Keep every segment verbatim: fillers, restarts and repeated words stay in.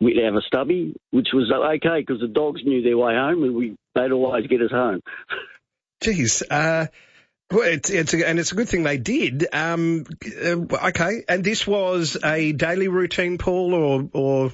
we'd have a stubby, which was okay because the dogs knew their way home and we they'd always get us home. Jeez. Uh, well, it's, it's a, and it's a good thing they did. Um, uh, okay. And this was a daily routine, Paul, or, or?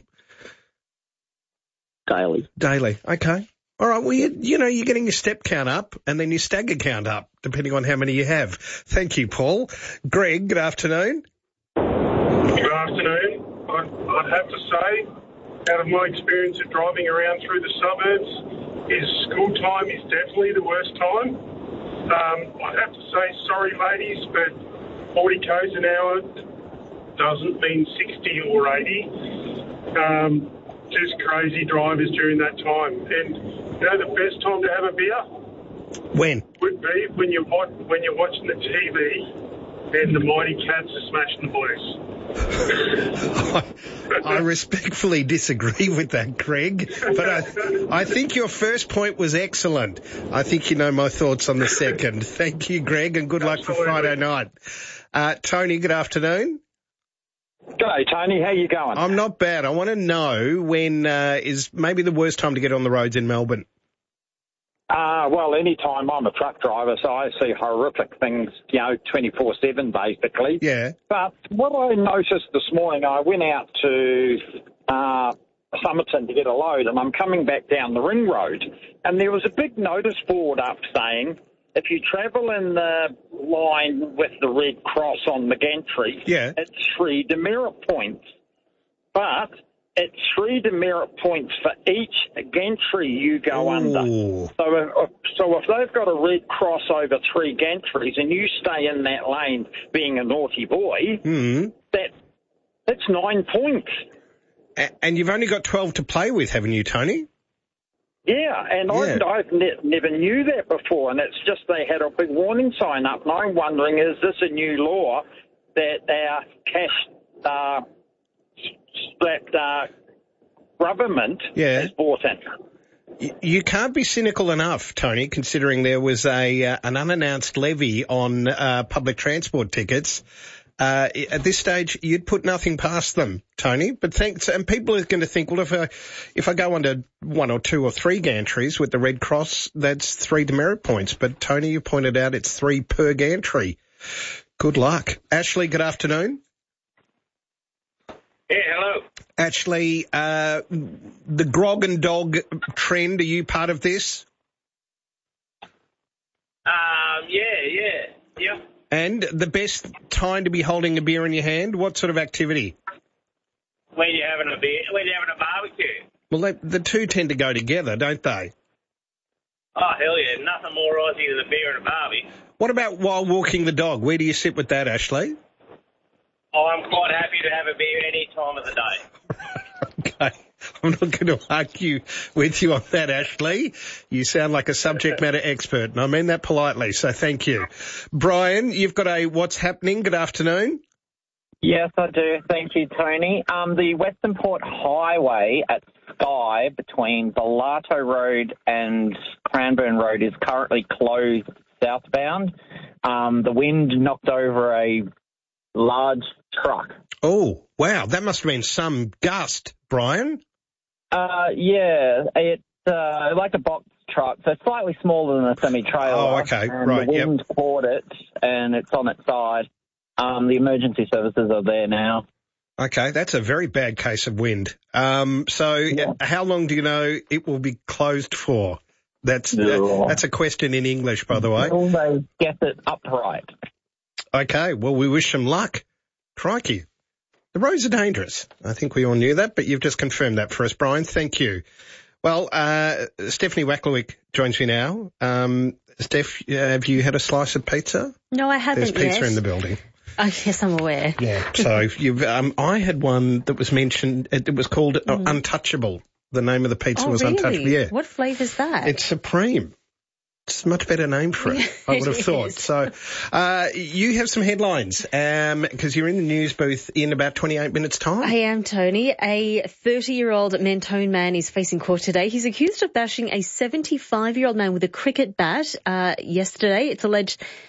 Daily. Daily. Okay. All right. Well, you, you know, you're getting your step count up and then your stagger count up, depending on how many you have. Thank you, Paul. Greg, good afternoon. Good afternoon. I'd, I'd have to say, out of my experience of driving around through the suburbs, is school time is definitely the worst time. Um, I'd have to say, sorry ladies, but forty k's an hour doesn't mean sixty or eighty. Um, just crazy drivers during that time. And you know the best time to have a beer? When? Would be when you're, when you're watching the T V and the Mighty Cats are smashing the Blues. I, I respectfully disagree with that, Greg, but I, I think your first point was excellent. I think you know my thoughts on the second. Thank you, Greg, and good luck Absolutely. for Friday night. Uh, Tony, good afternoon. G'day, Tony. How you going? I'm not bad. I want to know when uh, is maybe the worst time to get on the roads in Melbourne. Uh, well, any time I'm a truck driver, so I see horrific things, you know, twenty-four seven basically. Yeah. But what I noticed this morning, I went out to uh, Somerton to get a load, and I'm coming back down the ring road, and there was a big notice board up saying, if you travel in the line with the red cross on McGantry, yeah. it's three demerit points. But it's three demerit points for each gantry you go Ooh. under. So if, so if they've got a red cross over three gantries and you stay in that lane being a naughty boy, mm. that that's nine points. A- and you've only got twelve to play with, haven't you, Tony? Yeah, and Yeah. I I've ne- never knew that before, and it's just they had a big warning sign up, and I'm wondering, is this a new law that our cash uh, strapped uh, government Yeah. has bought in? Y- You can't be cynical enough, Tony, considering there was a uh, an unannounced levy on uh, public transport tickets. Uh, at this stage, you'd put nothing past them, Tony. But thanks, and people are going to think, well, if I, if I go under one or two or three gantries with the red cross, that's three demerit points. But Tony, you pointed out it's three per gantry. Good luck. Ashley, good afternoon. Yeah, hello. Ashley, uh, the grog and dog trend, are you part of this? Um, yeah, yeah, yeah. And the best time to be holding a beer in your hand, what sort of activity? When you're having a beer, when you're having a barbecue. Well, they, the two tend to go together, don't they? Oh, hell yeah, nothing more Aussie than a beer and a barbie. What about while walking the dog? Where do you sit with that, Ashley? Oh, I'm quite happy to have a beer any time of the day. Okay. I'm not going to argue with you on that, Ashley. You sound like a subject matter expert, and I mean that politely, so thank you. Brian, you've got a What's Happening. Good afternoon. Yes, I do. Thank you, Tony. Um, the Western Port Highway at Skye between Bellato Road and Cranbourne Road is currently closed southbound. Um, the wind knocked over a large truck. Oh, wow. That must have been some gust, Brian. Uh, yeah, it's uh, like a box truck, so slightly smaller than a semi-trailer. Oh, okay, and right, the yep. wind caught it, and it's on its side. Um, the emergency services are there now. Okay, that's a very bad case of wind. Um, so Yeah. how long do you know it will be closed for? That's Yeah. that, that's a question in English, by the way. Will they get it upright? Okay, well, we wish them luck. Crikey. The roads are dangerous. I think we all knew that, but you've just confirmed that for us, Brian. Thank you. Well, uh, Stephanie Wacklewick joins me now. Um, Steph, uh, have you had a slice of pizza? No, I haven't There's pizza yet. in the building. Oh, yes, I'm aware. Yeah. So you've, um, I had one that was mentioned, it, it was called uh, Mm. Untouchable. The name of the pizza Oh, was really? Untouchable. Yeah. What flavour's that? It's Supreme. It's a much better name for it, I would have It thought. is. So, uh, you have some headlines, um, because you're in the news booth in about twenty-eight minutes time. I am, Tony. A thirty-year-old Mentone man is facing court today. He's accused of bashing a seventy-five-year-old man with a cricket bat, uh, yesterday. It's alleged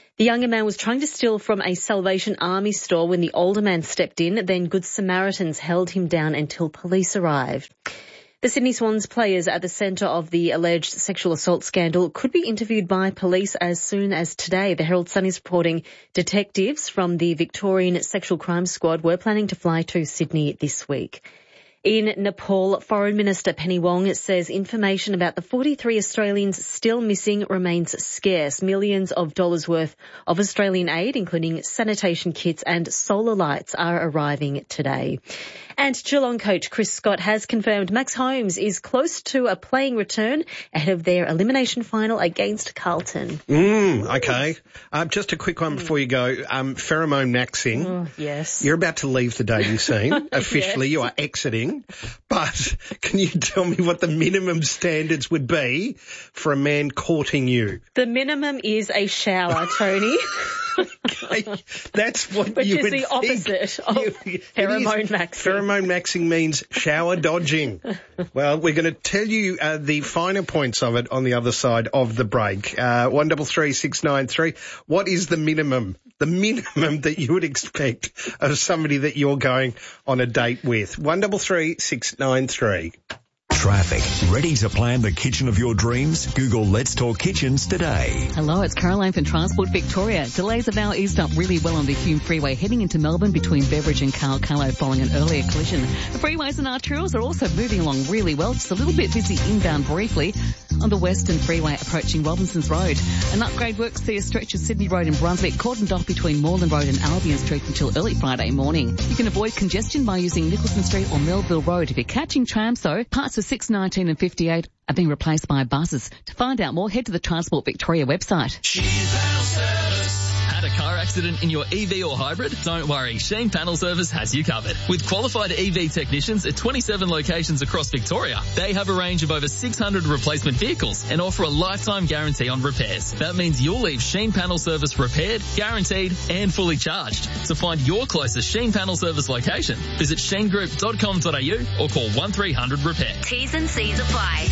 The younger man was trying to steal from a Salvation Army store when the older man stepped in. Then Good Samaritans held him down until police arrived. The Sydney Swans players at the centre of the alleged sexual assault scandal could be interviewed by police as soon as today. The Herald Sun is reporting detectives from the Victorian Sexual Crime Squad were planning to fly to Sydney this week. In Nepal, Foreign Minister Penny Wong says information about the forty-three Australians still missing remains scarce. Millions of dollars worth of Australian aid, including sanitation kits and solar lights, are arriving today. And Geelong coach Chris Scott has confirmed Max Holmes is close to a playing return ahead of their elimination final against Carlton. Mm, okay. Um, just a quick one before you go. Um, pheromone maxing. Oh, yes. You're about to leave the dating scene. Officially, Yes. you are exiting. But can you tell me what the minimum standards would be for a man courting you? The minimum is a shower, Tony. Okay, that's what Which you is would the think. opposite of You- it pheromone is- maxing. Pheromone maxing means shower dodging. Well, we're going to tell you uh, the finer points of it on the other side of the break. Uh, one double three six nine three. What is the minimum? The minimum that you would expect of somebody that you're going on a date with. One double three six nine three. Traffic. Ready to plan the kitchen of your dreams? Google Let's Talk Kitchens today. Hello, it's Caroline from Transport Victoria. Delays have now eased up really well on the Hume Freeway heading into Melbourne between Beveridge and Carl Callow following an earlier collision. The freeways and arterials are also moving along really well, just a little bit busy inbound briefly on the Western Freeway approaching Robinsons Road. An upgrade works see a stretch of Sydney Road in Brunswick cordoned off between Moreland Road and Albion Street until early Friday morning. You can avoid congestion by using Nicholson Street or Melville Road. If you're catching trams though, parts of six nineteen and fifty-eight are being replaced by buses. To find out more, head to the Transport Victoria website. Had a car accident in your E V or hybrid? Don't worry, Sheen Panel Service has you covered. With qualified E V technicians at twenty-seven locations across Victoria, they have a range of over six hundred replacement vehicles and offer a lifetime guarantee on repairs. That means you'll leave Sheen Panel Service repaired, guaranteed and fully charged. To find your closest Sheen Panel Service location, visit sheen group dot com dot a u or call one three hundred repair. T's and C's apply.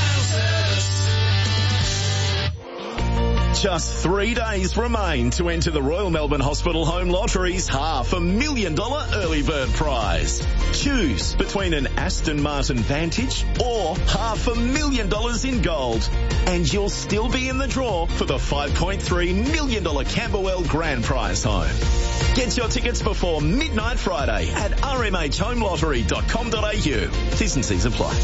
Just three days remain to enter the Royal Melbourne Hospital Home Lottery's half a million dollar early bird prize. Choose between an Aston Martin Vantage or half a million dollars in gold. And you'll still be in the draw for the five point three million dollars Camberwell Grand Prize home. Get your tickets before midnight Friday at r m h home lottery dot com dot a u. T's and C's apply.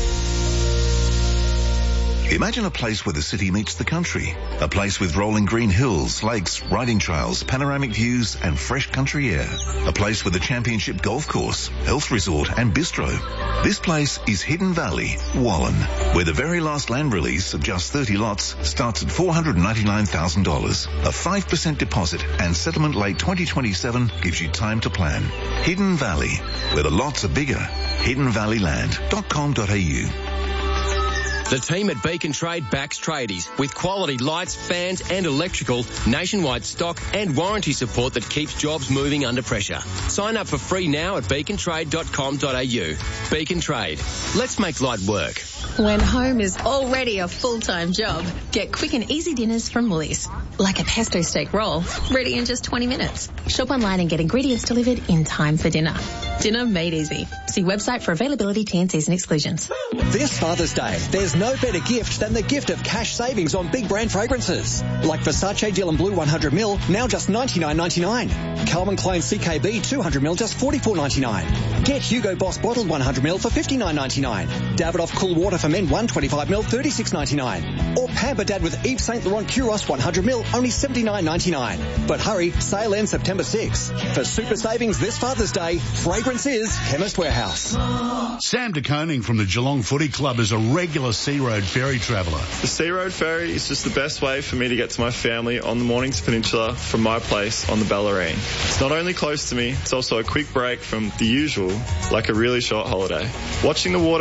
Imagine a place where the city meets the country. A place with rolling green hills, lakes, riding trails, panoramic views and fresh country air. A place with a championship golf course, health resort and bistro. This place is Hidden Valley, Wallen, where the very last land release of just thirty lots starts at four hundred ninety-nine thousand dollars. A five percent deposit and settlement late twenty twenty-seven gives you time to plan. Hidden Valley, where the lots are bigger. hidden valley land dot com dot a u. The team at Beacon Trade backs tradies with quality lights, fans and electrical, nationwide stock and warranty support that keeps jobs moving under pressure. Sign up for free now at beacon trade dot com dot a u. Beacon Trade. Let's make light work. When home is already a full-time job, get quick and easy dinners from Woolies. Like a pesto steak roll, ready in just twenty minutes. Shop online and get ingredients delivered in time for dinner. Dinner made easy. See website for availability, T and Cs and exclusions. This Father's Day, there's no better gift than the gift of cash savings on big brand fragrances. Like Versace Dylan Blue one hundred milliliters, now just ninety-nine ninety-nine. Calvin Klein C K B two hundred milliliters, just forty-four ninety-nine. Get Hugo Boss bottled one hundred milliliters for fifty-nine ninety-nine. Davidoff Cool Water for Men one hundred twenty-five milliliters, thirty-six ninety-nine. Or Pamper Dad with Yves Saint Laurent Curos one hundred milliliters, only seventy-nine ninety-nine. But hurry, sale ends September sixth. For super savings this Father's Day, fragrance is Chemist Warehouse. Sam DeConing from the Geelong Footy Club is a regular Sea Road ferry traveller. The Sea Road ferry is just the best way for me to get to my family on the Mornington Peninsula from my place on the Bellarine. It's not only close to me, it's also a quick break from the usual, like a really short holiday. Watching the water from the deck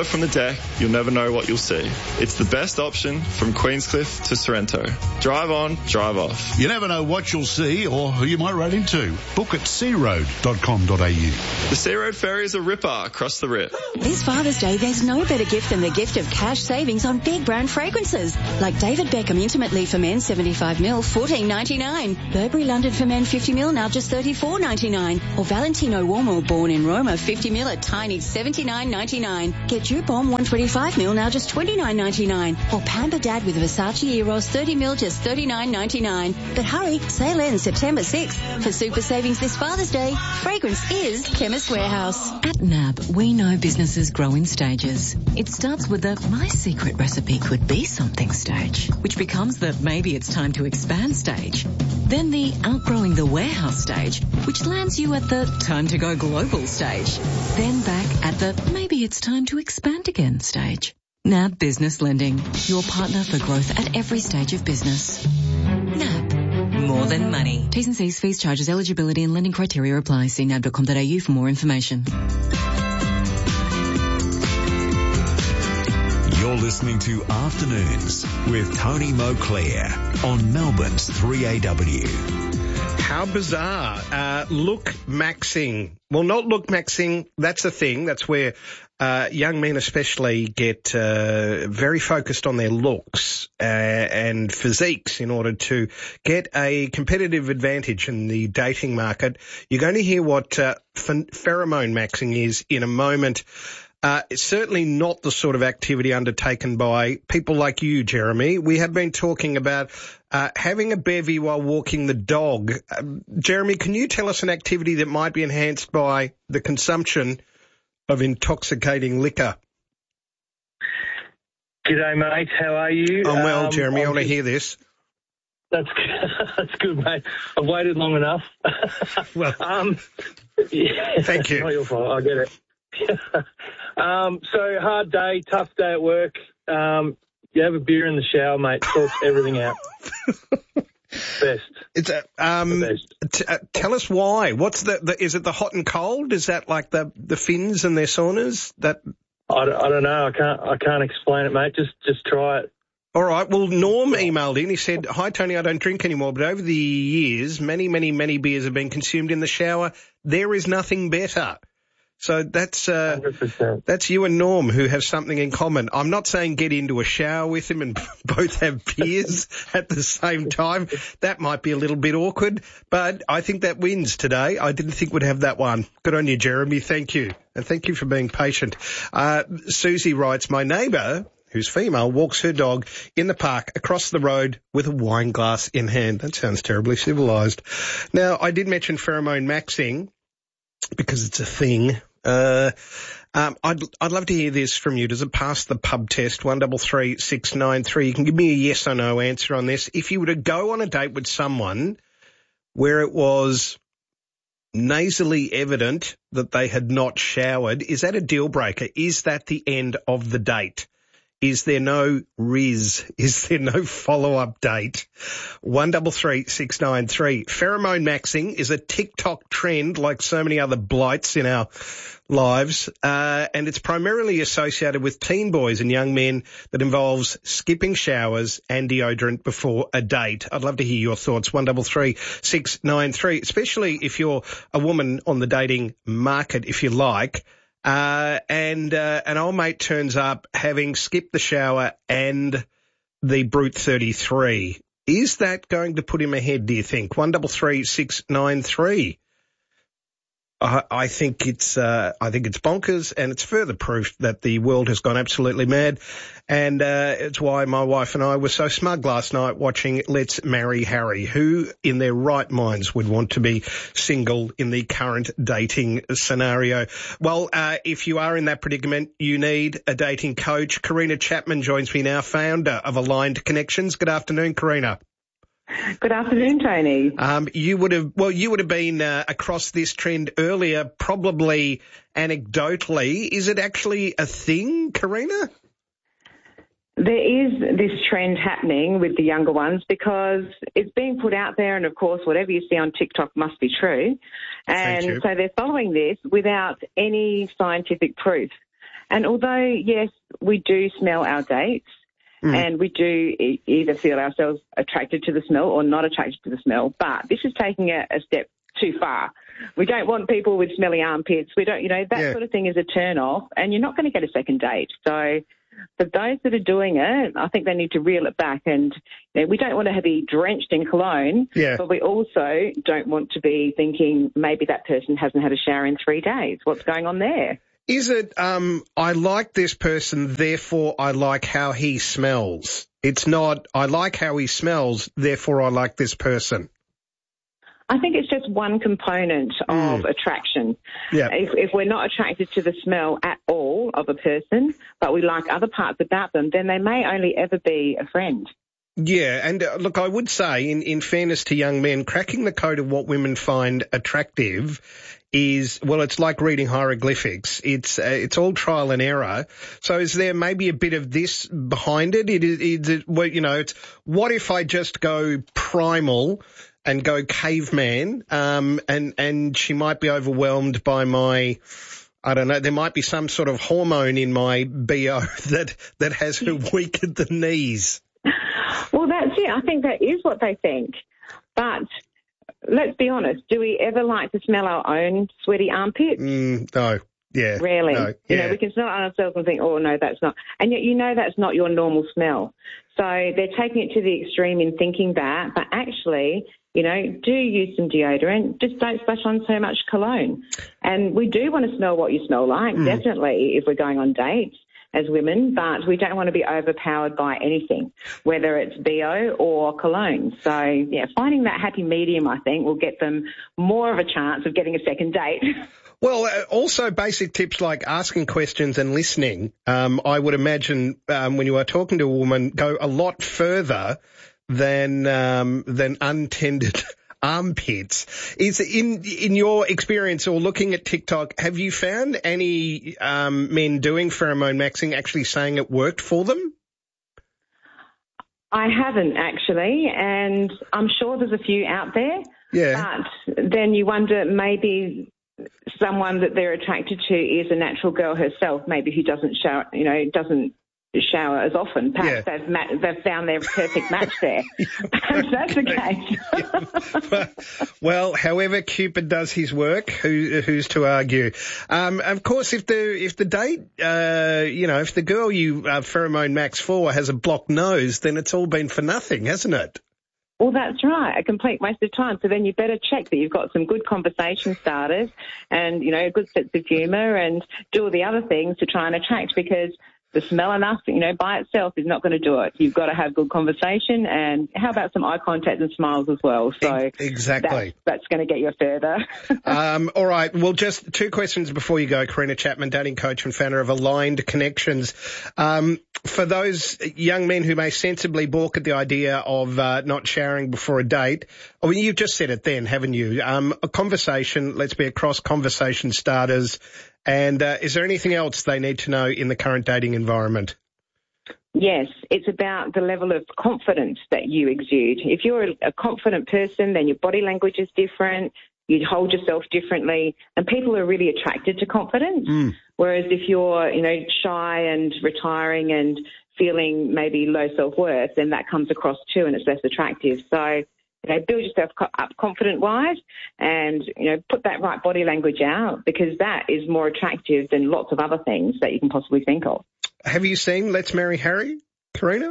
Heck, you'll never know what you'll see. It's the best option from Queenscliff to Sorrento. Drive on, drive off. You never know what you'll see or who you might run into. Book at sea road dot com dot a u. The Sea Road Ferry is a ripper across the rip. This Father's Day, there's no better gift than the gift of cash savings on big brand fragrances. Like David Beckham Intimately for Men seventy-five mil, fourteen ninety-nine. Burberry London for Men fifty mil, now just thirty-four ninety-nine. Or Valentino Uomo Born in Roma fifty mil at tiny seventy-nine ninety-nine. Get Dupont one twenty-five mil, now just twenty-nine ninety-nine. Or Pamper Dad with Versace Eros thirty mil, just thirty-nine ninety-nine. But hurry, sale ends September sixth. For super savings this Father's Day, fragrance is Chemist Warehouse. At N A B, we know businesses grow in stages. It starts with the my secret recipe could be something stage, which becomes the maybe it's time to expand stage. Then the outgrowing the warehouse stage, which lands you at the time to go global stage. Then back at the maybe it's time to expand again stage. N A B Business Lending, your partner for growth at every stage of business. N A B. More than money. T's and C's, fees, charges, eligibility and lending criteria apply. See nab dot com dot a u for more information. You're listening to Afternoons with Tony Moclair on Melbourne's three A W. How bizarre. Uh, look maxing. Well, not look maxing. That's a thing. That's where uh, young men especially get uh, very focused on their looks uh, and physiques in order to get a competitive advantage in the dating market. You're going to hear what uh, ph- pheromone maxing is in a moment. Uh, it's certainly not the sort of activity undertaken by people like you, Jeremy. We have been talking about uh, having a bevy while walking the dog. Uh, Jeremy, can you tell us an activity that might be enhanced by the consumption of intoxicating liquor? G'day, mate. How are you? I'm well, um, Jeremy. I want to just... hear this. That's good. That's good, mate. I've waited long enough. Well, um, yeah. Thank you. Not your fault. I get it. um, so hard day, tough day at work. Um, you have a beer in the shower, mate. Sorts everything out. Best. It's a, um, best. T- uh, tell us why. What's the, the? Is it the hot and cold? Is that like the the Finns and their saunas? That I don't, I don't know. I can't. I can't explain it, mate. Just just try it. All right. Well, Norm emailed in. He said, "Hi Tony, I don't drink anymore, but over the years, many, many, many beers have been consumed in the shower. There is nothing better." So that's uh, one hundred percent. That's you and Norm who have something in common. I'm not saying get into a shower with him and both have beers at the same time. That might be a little bit awkward, but I think that wins today. I didn't think we'd have that one. Good on you, Jeremy. Thank you. And thank you for being patient. Uh, Susie writes, my neighbour, who's female, walks her dog in the park across the road with a wine glass in hand. That sounds terribly civilised. Now, I did mention pheromone maxing because it's a thing. Uh, um, I'd, I'd love to hear this from you. Does it pass the pub test? one double three six nine three. You can give me a yes or no answer on this. If you were to go on a date with someone where it was nasally evident that they had not showered, is that a deal breaker? Is that the end of the date? Is there no riz? Is there no follow-up date? one double three six nine three. Pheromone maxing is a TikTok trend like so many other blights in our lives, uh, and it's primarily associated with teen boys and young men that involves skipping showers and deodorant before a date. I'd love to hear your thoughts. one double three six nine three, especially if you're a woman on the dating market, if you like. Uh, and, uh, an old mate turns up having skipped the shower and the Brute thirty-three. Is that going to put him ahead, do you think? one double three six nine three. I, I think it's, uh, I think it's bonkers, and it's further proof that the world has gone absolutely mad. And, uh, it's why my wife and I were so smug last night watching Let's Marry Harry. Who in their right minds would want to be single in the current dating scenario? Well, uh, if you are in that predicament, you need a dating coach. Karina Chapman joins me now, founder of Aligned Connections. Good afternoon, Karina. Good afternoon, Tony. Um, you would have, well, you would have been uh, across this trend earlier, probably anecdotally. Is it actually a thing, Karina? There is this trend happening with the younger ones because it's being put out there, and of course, whatever you see on TikTok must be true. And so they're following this without any scientific proof. And although, yes, we do smell our dates, mm. and we do e- either feel ourselves attracted to the smell or not attracted to the smell, but this is taking a, a step too far. We don't want people with smelly armpits. We don't, you know, that yeah. sort of thing is a turn off, and you're not going to get a second date. So for those that are doing it, I think they need to reel it back. And you know, we don't want to be drenched in cologne, yeah. but we also don't want to be thinking maybe that person hasn't had a shower in three days. What's going on there? Is it, um, I like this person, therefore I like how he smells? It's not, I like how he smells, therefore I like this person. I think it's just one component of mm. attraction. Yeah. If, if we're not attracted to the smell at all of a person, but we like other parts about them, then they may only ever be a friend. Yeah, and uh, look, I would say, in, in fairness to young men, cracking the code of what women find attractive is, well, it's like reading hieroglyphics. It's uh, it's all trial and error. So is there maybe a bit of this behind it? It is, is it, well, you know, it's what if I just go primal and go caveman, um, and, and she might be overwhelmed by my, I don't know, there might be some sort of hormone in my B O that, that has her weak at the knees. Well, that's it. I think that is what they think. But let's be honest, do we ever like to smell our own sweaty armpits? Mm, no. Yeah. Rarely. No, yeah. You know, we can smell it on ourselves and think, oh, no, that's not. And yet you know that's not your normal smell. So they're taking it to the extreme in thinking that, but actually, you know, do use some deodorant. Just don't splash on so much cologne. And we do want to smell what you smell like, mm. definitely, if we're going on dates as women, but we don't want to be overpowered by anything, whether it's B O or cologne. So, yeah, finding that happy medium, I think, will get them more of a chance of getting a second date. Well, uh, also basic tips like asking questions and listening, um, I would imagine um, when you are talking to a woman, go a lot further than um, than untended armpits. Is in in your experience or looking at TikTok, have you found any um, men doing pheromone maxing actually saying it worked for them? I haven't actually, and I'm sure there's a few out there. Yeah. But then you wonder maybe someone that they're attracted to is a natural girl herself, maybe who doesn't shower, you know, doesn't shower as often. Perhaps yeah. they've, ma- they've found their perfect match there. Perhaps that's the case. Well, however Cupid does his work, who, who's to argue? Um, of course, if the if the date, uh, you know, if the girl you uh, pheromone max for has a blocked nose, then it's all been for nothing, hasn't it? Well, that's right, a complete waste of time. So then you better check that you've got some good conversation starters and, you know, a good sense of humour and do all the other things to try and attract, because the smell enough, you know, by itself is not going to do it. You've got to have good conversation, and how about some eye contact and smiles as well? So exactly, that's, that's going to get you further. um, all right. Well, just two questions before you go. Karina Chapman, dating coach and founder of Aligned Connections. Um, for those young men who may sensibly balk at the idea of uh, not showering before a date, I mean, you've just said it then, haven't you? Um, a conversation. Let's be across conversation starters. And uh, is there anything else they need to know in the current dating environment? Yes, it's about the level of confidence that you exude. If you're a, a confident person, then your body language is different, you hold yourself differently, and people are really attracted to confidence. Mm. Whereas if you're, you know, shy and retiring and feeling maybe low self-worth, then that comes across too and it's less attractive. So, you know, build yourself up confident-wise and, you know, put that right body language out, because that is more attractive than lots of other things that you can possibly think of. Have you seen Let's Marry Harry, Karina?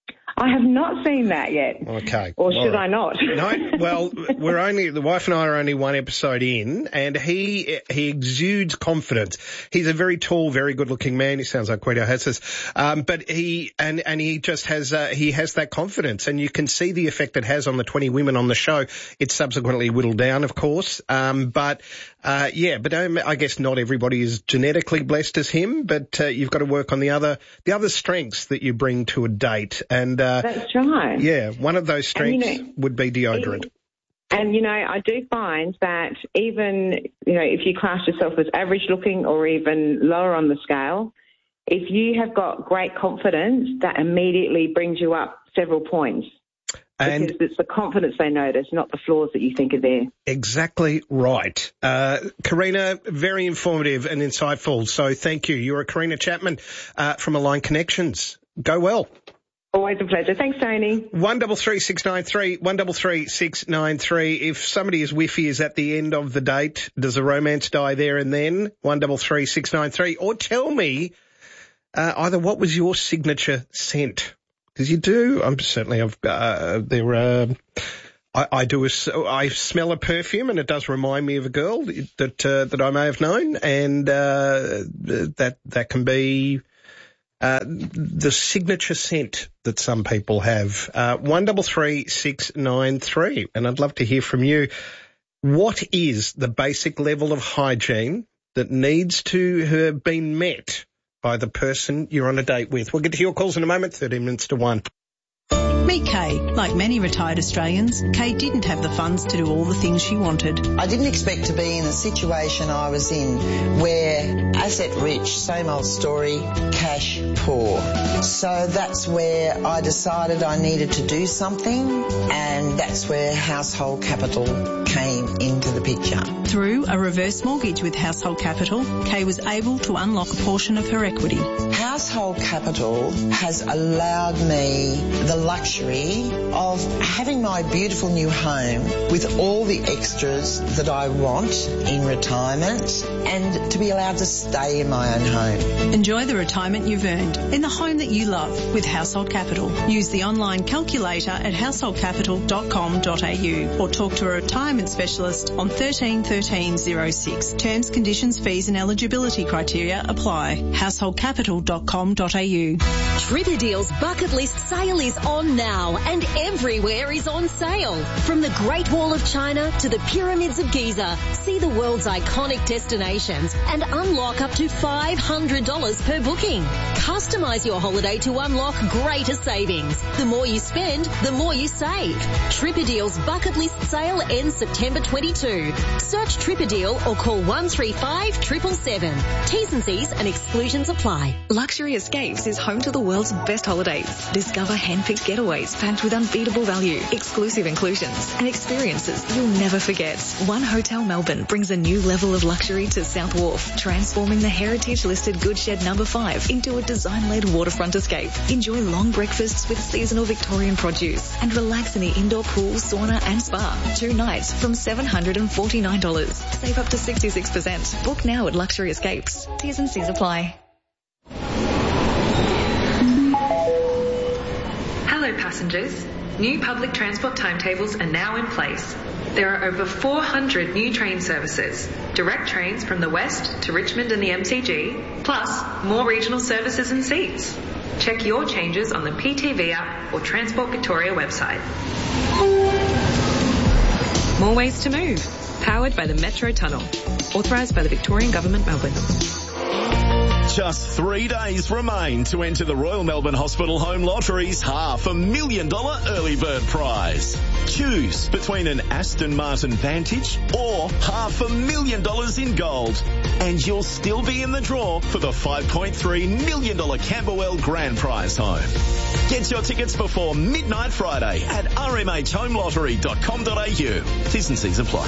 I have not seen that yet. Okay. Or should right. I not? No, well, we're only, the wife and I are only one episode in, and he, he exudes confidence. He's a very tall, very good looking man. He sounds like Guido Hasses. Um, but he, and, and he just has, uh, he has that confidence, and you can see the effect it has on the twenty women on the show. It's subsequently whittled down, of course. Um, but, uh, yeah, but um, I guess not everybody is genetically blessed as him, but, uh, you've got to work on the other, the other strengths that you bring to a date. And, uh, That's right. Yeah, one of those strengths and, you know, would be deodorant. And, you know, I do find that even, you know, if you class yourself as average looking or even lower on the scale, if you have got great confidence, that immediately brings you up several points. And because it's the confidence they notice, not the flaws that you think are there. Exactly right. Uh, Karina, very informative and insightful. So thank you. You're a Karina Chapman uh, from Align Connections. Go well. Always a pleasure. Thanks, Tony. One double three six nine three, one double three six nine three. If somebody is whiffy is at the end of the date, does the romance die there and then? One double three six nine three. Or tell me uh, either what was your signature scent? Because you do. I'm certainly. I've uh, there. Uh, I, I do. A, I smell a perfume, and it does remind me of a girl that uh, that I may have known, and uh, that that can be. Uh, the signature scent that some people have. Uh, one double three six nine three, and I'd love to hear from you. What is the basic level of hygiene that needs to have been met by the person you're on a date with? We'll get to your calls in a moment. Thirteen minutes to one. Meet Kay. Like many retired Australians, Kay didn't have the funds to do all the things she wanted. I didn't expect to be in the situation I was in, where asset rich, same old story, cash poor. So that's where I decided I needed to do something, and that's where Household Capital came into the picture. Through a reverse mortgage with Household Capital, Kay was able to unlock a portion of her equity. Household Capital has allowed me the luxury of having my beautiful new home with all the extras that I want in retirement, and to be allowed to stay in my own home. Enjoy the retirement you've earned in the home that you love with Household Capital. Use the online calculator at household capital dot com dot a u or talk to a retirement specialist on thirteen thirteen oh six. Terms, conditions, fees and eligibility criteria apply. household capital dot com dot a u. Tripadeal's bucket list sale is on now, and everywhere is on sale. From the Great Wall of China to the Pyramids of Giza, see the world's iconic destinations and unlock up to five hundred dollars per booking. Customize your holiday to unlock greater savings. The more you spend, the more you save. Tripadeal's bucket list sale ends September twenty-second. Search Tripadeal or call one three five seven seven seven. T's and C's and exclusions apply. Luxury Escapes is home to the world's best holidays. Discover hand-picked getaways packed with unbeatable value, exclusive inclusions, and experiences you'll never forget. One Hotel Melbourne brings a new level of luxury to South Wharf, transforming the heritage-listed Goodshed Number five into a design-led waterfront escape. Enjoy long breakfasts with seasonal Victorian produce and relax in the indoor pool, sauna and spa. Two nights from seven hundred forty-nine dollars. Save up to sixty-six percent. Book now at Luxury Escapes. T's and C's apply. Hello passengers. New public transport timetables are now in place. There are over four hundred new train services, direct trains from the west to Richmond and the M C G, plus more regional services and seats. Check your changes on the P T V app or Transport Victoria website. More ways to move. Powered by the Metro Tunnel. Authorised by the Victorian Government, Melbourne. Just three days remain to enter the Royal Melbourne Hospital Home Lottery's half a million dollar early bird prize. Choose between an Aston Martin Vantage or half a million dollars in gold. And you'll still be in the draw for the five point three million dollars Camberwell Grand Prize home. Get your tickets before midnight Friday at r m h home lottery dot com dot a u. T's and C's apply.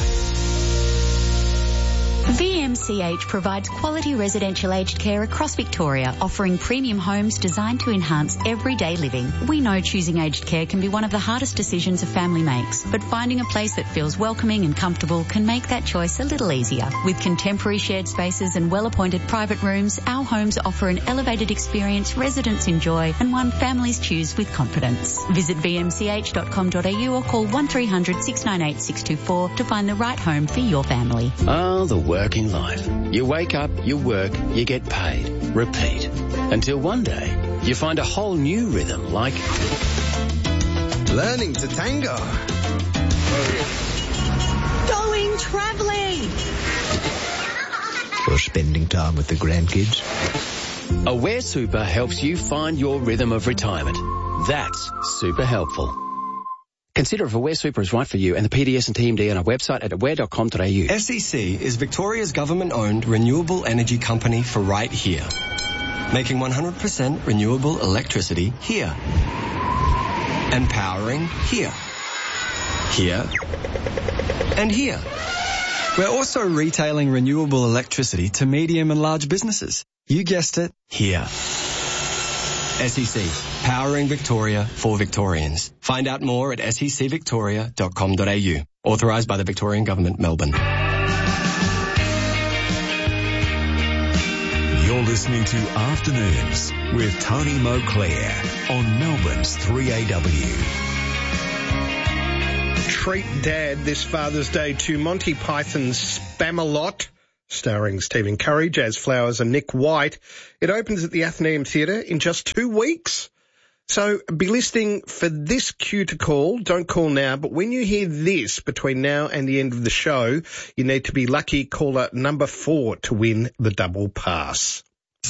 V M C H provides quality residential aged care across Victoria, offering premium homes designed to enhance everyday living. We know choosing aged care can be one of the hardest decisions a family makes, but finding a place that feels welcoming and comfortable can make that choice a little easier. With contemporary shared spaces and well-appointed private rooms, our homes offer an elevated experience residents enjoy and one families choose with confidence. Visit v m c h dot com dot a u or call one three hundred six nine eight six two four to find the right home for your family. Oh, the working life. You wake up, you work, you get paid. Repeat. Until one day, you find a whole new rhythm like learning to tango. Going travelling. Or spending time with the grandkids. Aware Super helps you find your rhythm of retirement. That's super helpful. Consider if Aware Super is right for you and the P D S and T M D on our website at aware dot com dot a u. S E C is Victoria's government-owned renewable energy company for right here, making one hundred percent renewable electricity here. and powering here, here, and here. We're also retailing renewable electricity to medium and large businesses. You guessed it, here. S E C, powering Victoria for Victorians. Find out more at s e c victoria dot com dot a u. Authorised by the Victorian Government, Melbourne. You're listening to Afternoons with Tony Moclair on Melbourne's three A W. Treat Dad this Father's Day to Monty Python's Spamalot, starring Stephen Curry, Jazz Flowers and Nick White. It opens at the Athenaeum Theatre in just two weeks. So be listening for this cue to call. Don't call now, but when you hear this between now and the end of the show, you need to be lucky caller number four to win the double pass.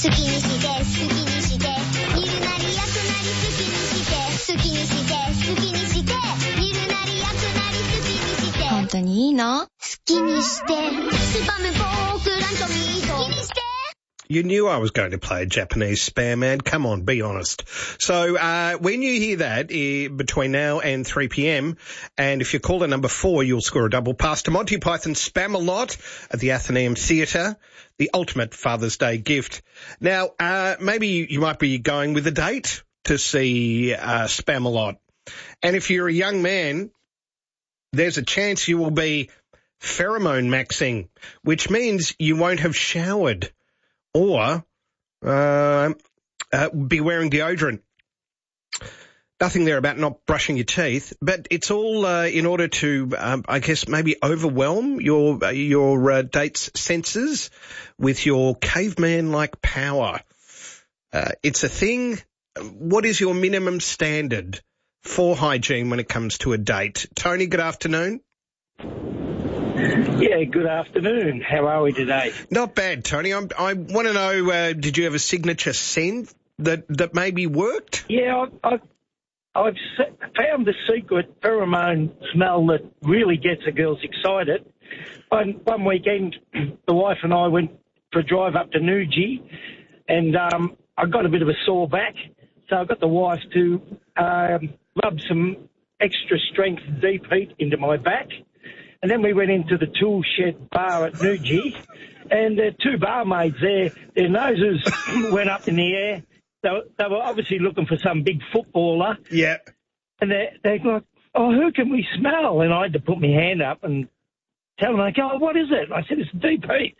You knew I was going to play a Japanese spam ad. Come on, be honest. So uh when you hear that uh, between now and three p.m, and if you call the number four, you'll score a double pass to Monty Python Spamalot at the Athenaeum Theatre, the ultimate Father's Day gift. Now, uh maybe you might be going with a date to see uh Spamalot. And if you're a young man, there's a chance you will be pheromone maxing, which means you won't have showered or uh, uh, be wearing deodorant. Nothing there about not brushing your teeth, but it's all uh, in order to, um, I guess, maybe overwhelm your your uh, date's senses with your caveman-like power. Uh, it's a thing. What is your minimum standard for hygiene when it comes to a date? Tony, good afternoon. Yeah, good afternoon. How are we today? Not bad, Tony. I'm, I want to know, uh, did you have a signature scent that, that maybe worked? Yeah, I've, I've found the secret pheromone smell that really gets the girls excited. One, one weekend, the wife and I went for a drive up to Newgie, and um, I got a bit of a sore back, so I got the wife to um, rub some extra strength deep heat into my back. And then we went into the tool shed bar at Newgie, and the two barmaids there, their noses went up in the air. They were, they were obviously looking for some big footballer. Yeah. And they they like, oh, who can we smell? And I had to put my hand up and tell them, like, oh, what is it? And I said, it's deep heat.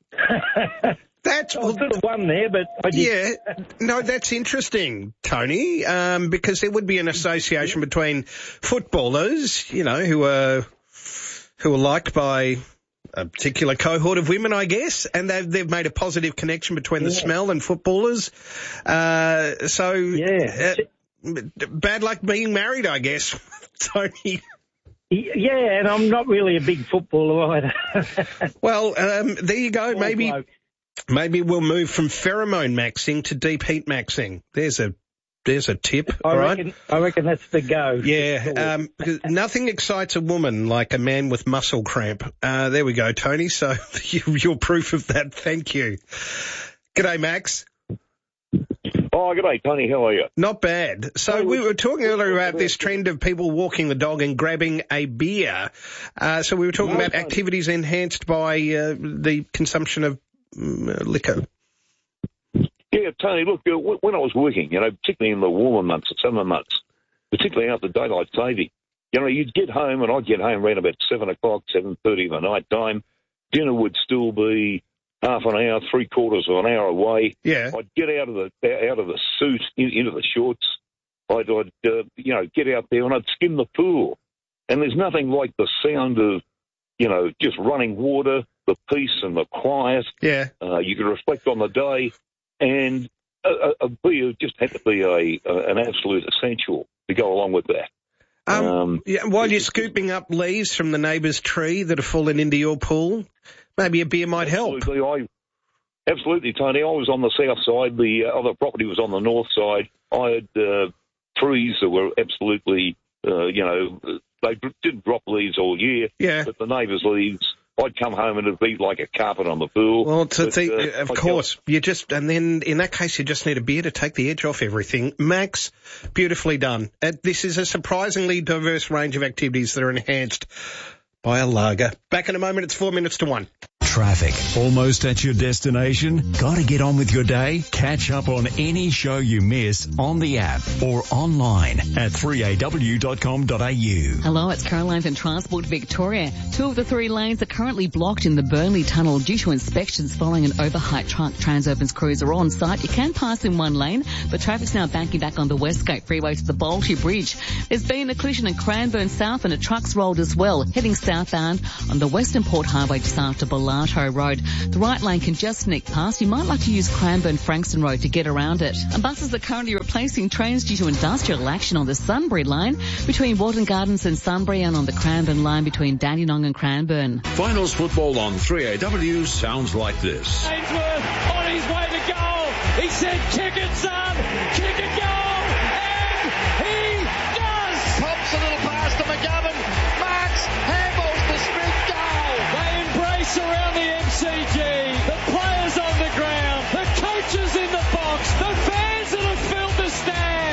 That's I could have won there, but I did. Yeah, no, that's interesting, Tony, um, because there would be an association between footballers, you know, who are who are liked by a particular cohort of women, I guess, and they've they've made a positive connection between the yeah. smell and footballers. Uh, so yeah, uh, bad luck being married, I guess, Tony. Yeah, and I'm not really a big footballer either. Well, um, there you go. Poor maybe. Bloke. Maybe we'll move from pheromone maxing to deep heat maxing. There's a there's a tip, I all reckon, right? I reckon that's the go. Yeah, um, because nothing excites a woman like a man with muscle cramp. Uh, there we go, Tony. So you're proof of that. Thank you. G'day, Max. Oh, g'day, Tony. How are you? Not bad. So hey, we were talking earlier about this trend of people walking the dog and grabbing a beer. Uh, so we were talking no, about Tony. activities enhanced by uh, the consumption of liquor. Yeah, Tony, look, uh, when I was working, you know, particularly in the warmer months, the summer months, particularly after daylight saving, you know, you'd get home, and I'd get home around about seven o'clock, seven thirty of the night time. Dinner would still be half an hour, three quarters of an hour away. Yeah. I'd get out of the out of the suit, in, into the shorts. I'd, I'd uh, you know, get out there and I'd skim the pool. And there's nothing like the sound of, you know, just running water, the peace and the quiet. Yeah. Uh, you could reflect on the day, and a, a, a beer just had to be a, a an absolute essential to go along with that. Um, um, yeah, while you're scooping up leaves from the neighbour's tree that have fallen into your pool, maybe a beer might absolutely, help. I, absolutely, Tony. I was on the south side. The uh, other property was on the north side. I had uh, trees that were absolutely, uh, you know, they didn't drop leaves all year. Yeah. But the neighbours' leaves, I'd come home and it'd be like a carpet on the pool. Well, to But, the, uh, of I course, you just, and then in that case, you just need a beer to take the edge off everything. Max, beautifully done. Uh, this is a surprisingly diverse range of activities that are enhanced by a lager. Back in a moment, it's four minutes to one. Traffic. Almost at your destination? Gotta get on with your day? Catch up on any show you miss on the app or online at three a w dot com dot a u. Hello, it's Caroline from Transport Victoria. Two of the three lanes are currently blocked in the Burnley Tunnel due to inspections following an overheight truck. Transurban's crews are on site. You can pass in one lane, but traffic's now banking back on the Westgate Freeway to the Bolty Bridge. There's been a collision in Cranbourne South and a truck's rolled as well, heading southbound on the Western Port Highway just after Ballard Road. The right lane can just sneak past. You might like to use Cranbourne Frankston Road to get around it. And buses are currently replacing trains due to industrial action on the Sunbury line between Walton Gardens and Sunbury, and on the Cranbourne line between Dandenong and Cranbourne. Finals football on three A W sounds like this. Ainsworth on his way to goal. He said, kick it, son. Kick it, goal. And he does. Pops a little pass to McGovern. Marks, handballs the sprint goal. They embrace around the M C G. The players on the ground. The coaches in the box. The fans that have filled the stand.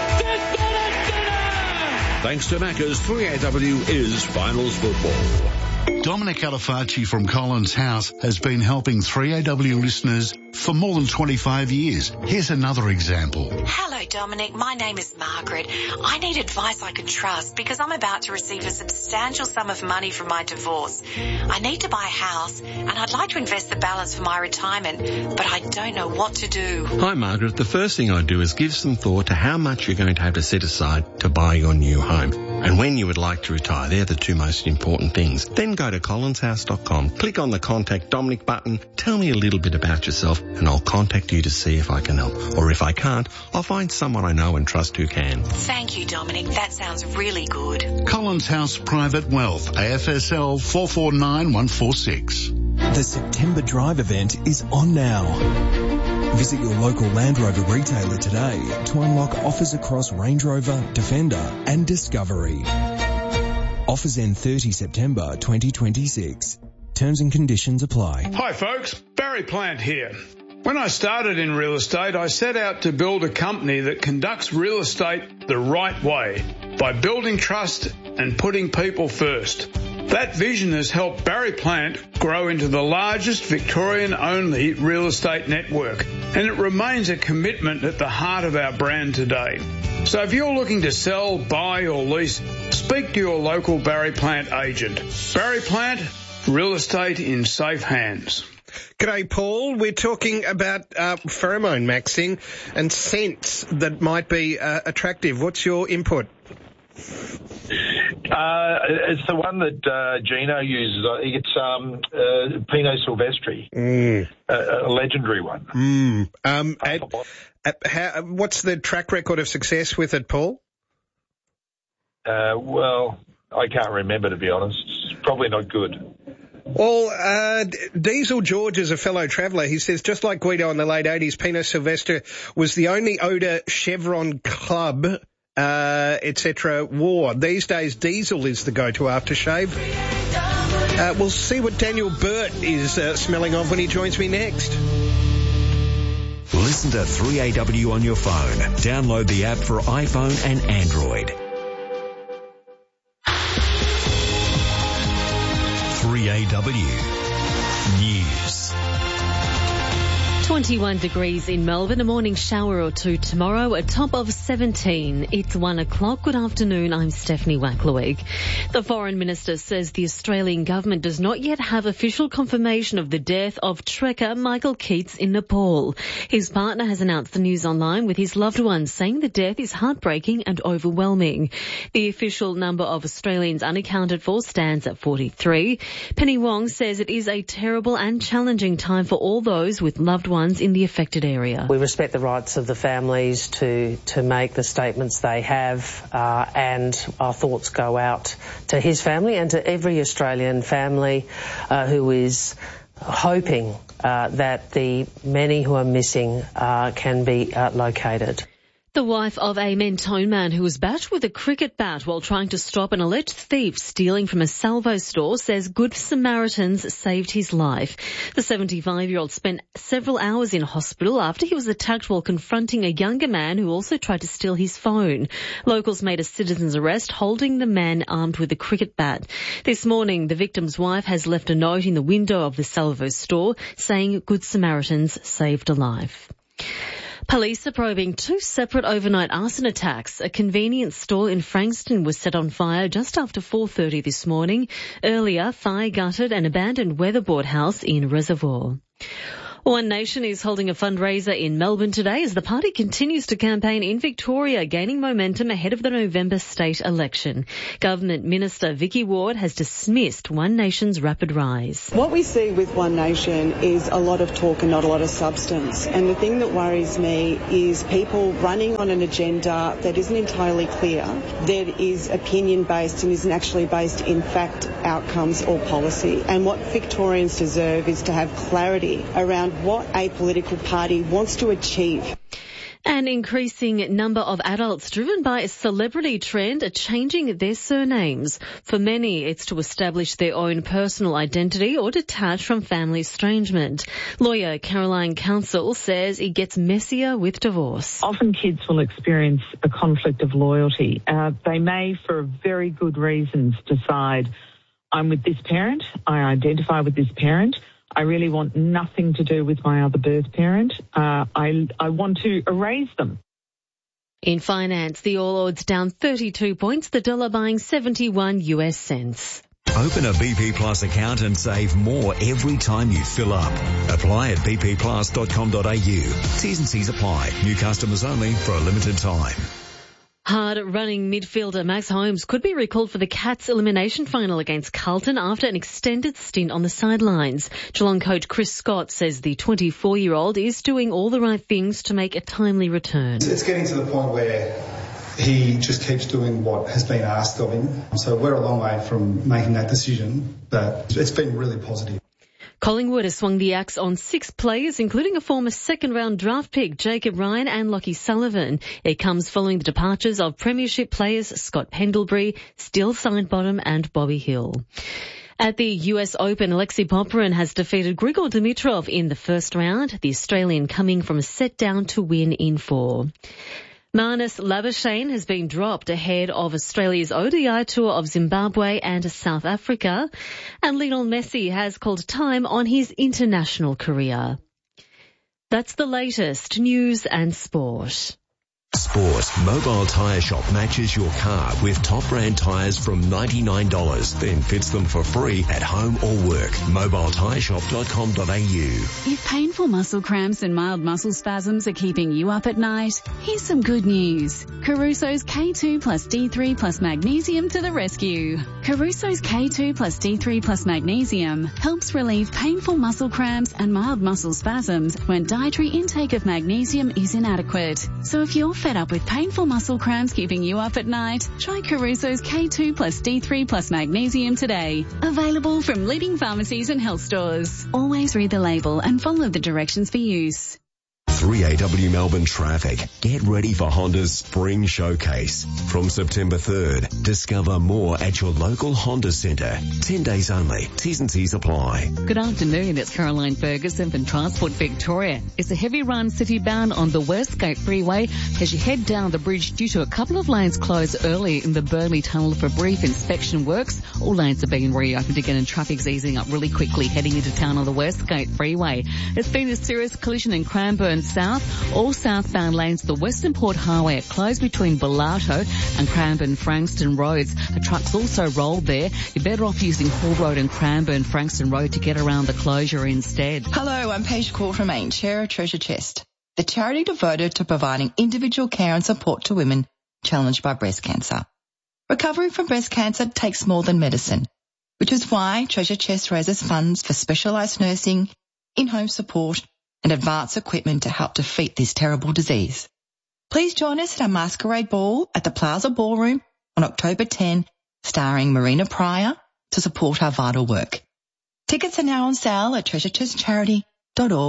Da-da-da-da-da. Thanks to Macca's, three A W is finals football. Dominic Alifacci from Collins House has been helping three A W listeners for more than twenty-five years. Here's another example. Hello, Dominic. My name is Margaret. I need advice I can trust because I'm about to receive a substantial sum of money from my divorce. I need to buy a house and I'd like to invest the balance for my retirement, but I don't know what to do. Hi, Margaret. The first thing I'd do is give some thought to how much you're going to have to set aside to buy your new home and when you would like to retire. They're the two most important things. Then go to collins house dot com, click on the Contact Dominic button, tell me a little bit about yourself, and I'll contact you to see if I can help. Or if I can't, I'll find someone I know and trust who can. Thank you, Dominic. That sounds really good. Collins House Private Wealth, A F S L four four nine one four six. The September Drive event is on now. Visit your local Land Rover retailer today to unlock offers across Range Rover, Defender and Discovery. Offers end thirtieth September twenty twenty-six. Terms and conditions apply. Hi folks, Barry Plant here. When I started in real estate, I set out to build a company that conducts real estate the right way by building trust and putting people first. That vision has helped Barry Plant grow into the largest Victorian-only real estate network, and it remains a commitment at the heart of our brand today. So if you're looking to sell, buy or lease, speak to your local Barry Plant agent. Barry Plant, real estate in safe hands. G'day, Paul. We're talking about uh, pheromone maxing and scents that might be uh, attractive. What's your input? Uh, it's the one that uh, Gino uses. I think it's um, uh, Pinot Silvestri, mm. uh, a legendary one. Mm. Um, and, uh, how, what's the track record of success with it, Paul? Uh, well, I can't remember, to be honest. It's probably not good. Well, uh, Diesel George is a fellow traveller. He says, just like Guido in the late eighties, Pinot Silvestre was the only odour Chevron Club, uh, et cetera wore. These days, Diesel is the go-to aftershave. Uh, we'll see what Daniel Burt is uh, smelling of when he joins me next. Listen to three A W on your phone. Download the app for iPhone and Android. three A W News. twenty-one degrees in Melbourne, a morning shower or two tomorrow, a top of seventeen. It's one o'clock. Good afternoon, I'm Stephanie Wacklowick. The Foreign Minister says the Australian government does not yet have official confirmation of the death of trekker Michael Keats in Nepal. His partner has announced the news online with his loved ones, saying the death is heartbreaking and overwhelming. The official number of Australians unaccounted for stands at forty-three. Penny Wong says it is a terrible and challenging time for all those with loved ones in the affected area. We respect the rights of the families to, to make the statements they have, uh, and our thoughts go out to his family and to every Australian family uh, who is hoping uh, that the many who are missing uh, can be uh, located. The wife of a Mentone man who was bashed with a cricket bat while trying to stop an alleged thief stealing from a Salvo store says Good Samaritans saved his life. The seventy-five-year-old spent several hours in hospital after he was attacked while confronting a younger man who also tried to steal his phone. Locals made a citizen's arrest holding the man armed with a cricket bat. This morning, the victim's wife has left a note in the window of the Salvo store saying Good Samaritans saved a life. Police are probing two separate overnight arson attacks. A convenience store in Frankston was set on fire just after four thirty this morning. Earlier, fire gutted an abandoned weatherboard house in Reservoir. One Nation is holding a fundraiser in Melbourne today as the party continues to campaign in Victoria, gaining momentum ahead of the November state election. Government Minister Vicky Ward has dismissed One Nation's rapid rise. What we see with One Nation is a lot of talk and not a lot of substance. And the thing that worries me is people running on an agenda that isn't entirely clear, that is opinion-based and isn't actually based in fact, outcomes or policy. And what Victorians deserve is to have clarity around what a political party wants to achieve. An increasing number of adults driven by a celebrity trend are changing their surnames. For many, it's to establish their own personal identity or detach from family estrangement. Lawyer Caroline Council says it gets messier with divorce. Often kids will experience a conflict of loyalty. Uh, they may, for very good reasons, decide, I'm with this parent, I identify with this parent, I really want nothing to do with my other birth parent. Uh, I, I want to erase them. In finance, the All Ords down thirty-two points, the dollar buying seventy-one U S cents. Open a B P Plus account and save more every time you fill up. Apply at b p plus dot com dot a u. T's and C's apply. New customers only for a limited time. Hard-running midfielder Max Holmes could be recalled for the Cats elimination final against Carlton after an extended stint on the sidelines. Geelong coach Chris Scott says the twenty-four-year-old is doing all the right things to make a timely return. It's getting to the point where he just keeps doing what has been asked of him. So we're a long way from making that decision, but it's been really positive. Collingwood has swung the axe on six players, including a former second-round draft pick, Jacob Ryan and Lockie Sullivan. It comes following the departures of premiership players Scott Pendlebury, Steele Sidebottom and Bobby Hill. At the U S Open, Alexei Popyrin has defeated Grigor Dimitrov in the first round, the Australian coming from a set down to win in four. Marnus Labuschagne has been dropped ahead of Australia's O D I tour of Zimbabwe and South Africa, and Lionel Messi has called time on his international career. That's the latest news and sport. Sport. Mobile Tyre Shop matches your car with top brand tyres from ninety-nine dollars, then fits them for free at home or work. mobile tyre shop dot com dot a u. If painful muscle cramps and mild muscle spasms are keeping you up at night, here's some good news. Caruso's K two plus D three plus magnesium to the rescue. Caruso's K two plus D three plus magnesium helps relieve painful muscle cramps and mild muscle spasms when dietary intake of magnesium is inadequate. So if you're fed up with painful muscle cramps keeping you up at night, try Caruso's K two plus D three plus magnesium today. Available from leading pharmacies and health stores. Always read the label and follow the directions for use. three A W Melbourne traffic. Get ready for Honda's Spring Showcase. From September third, discover more at your local Honda Centre. ten days only. T's and C's apply. Good afternoon, it's Caroline Ferguson from Transport Victoria. It's a heavy run city-bound on the Westgate Freeway as you head down the bridge due to a couple of lanes closed early in the Burnley Tunnel for brief inspection works. All lanes are being reopened again and traffic's easing up really quickly heading into town on the Westgate Freeway. There's been a serious collision in Cranbourne South. All southbound lanes of the Western Port Highway are closed between Bellato and Cranbourne-Frankston roads. The trucks also rolled there. You're better off using Hall Road and Cranbourne-Frankston Road to get around the closure instead. Hello, I'm Paige Courtremain, Chair of Treasure Chest, the charity devoted to providing individual care and support to women challenged by breast cancer. Recovery from breast cancer takes more than medicine, which is why Treasure Chest raises funds for specialised nursing, in-home support, and advanced equipment to help defeat this terrible disease. Please join us at our masquerade ball at the Plaza Ballroom on October tenth, starring Marina Pryor, to support our vital work. Tickets are now on sale at treasure chest charity dot org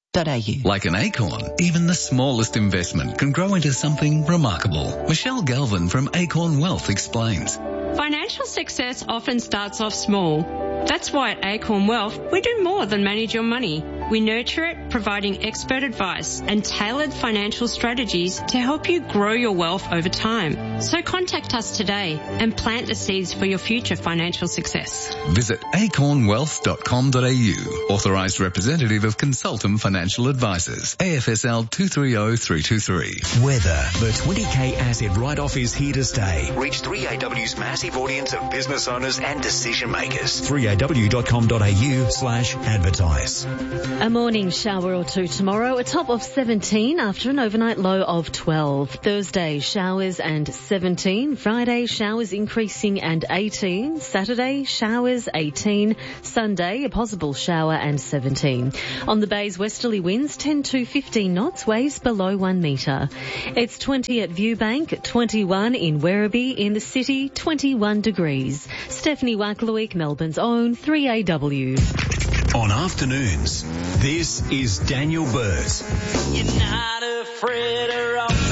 Like an acorn, even the smallest investment can grow into something remarkable. Michelle Galvin from Acorn Wealth explains. Financial success often starts off small. That's why at Acorn Wealth, we do more than manage your money. We nurture it, providing expert advice and tailored financial strategies to help you grow your wealth over time. So contact us today and plant the seeds for your future financial success. Visit acorn wealth dot com dot a u. Authorised representative of Consultum Financial Advisors. A F S L two three zero three two three. Weather. The twenty K asset write-off is here to stay. Reach three A W's massive audience of business owners and decision makers. three A W dot com dot a u slash advertise. A morning shower or two tomorrow, a top of seventeen after an overnight low of twelve. Thursday, showers and seventeen. Friday, showers increasing and eighteen. Saturday, showers eighteen. Sunday, a possible shower and seventeen. On the bay's westerly winds, ten to fifteen knots, waves below one metre. It's twenty at Viewbank, twenty-one in Werribee, in the city, twenty-one degrees. Stephanie Wacklewick, Melbourne's own three A W. On afternoons, this is Daniel Burt. You're not afraid of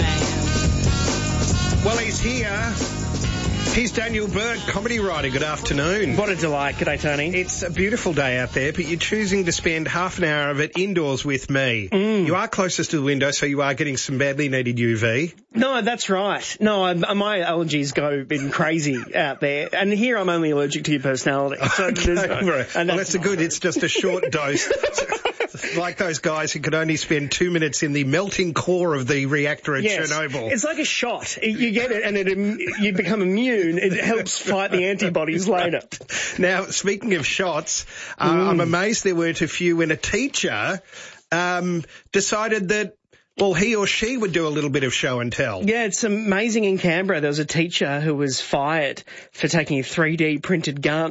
romance. Well, he's here. He's Daniel Burt, comedy writer. Good afternoon. What a delight. G'day, Tony. It's a beautiful day out there, but you're choosing to spend half an hour of it indoors with me. Mm. You are closest to the window, so you are getting some badly needed U V. No, that's right. No, I, my allergies go been crazy out there, and here I'm only allergic to your personality. So Okay, no, right. and Well, that's a good. It's just a short dose. Like those guys who could only spend two minutes in the melting core of the reactor at yes. Chernobyl. It's like a shot. You get it, and it you become immune. It helps fight the antibodies later. Now, speaking of shots, uh, Mm. I'm amazed there weren't a few when a teacher um, decided that, well, he or she would do a little bit of show and tell. Yeah, it's amazing in Canberra. There was a teacher who was fired for taking a three D printed gun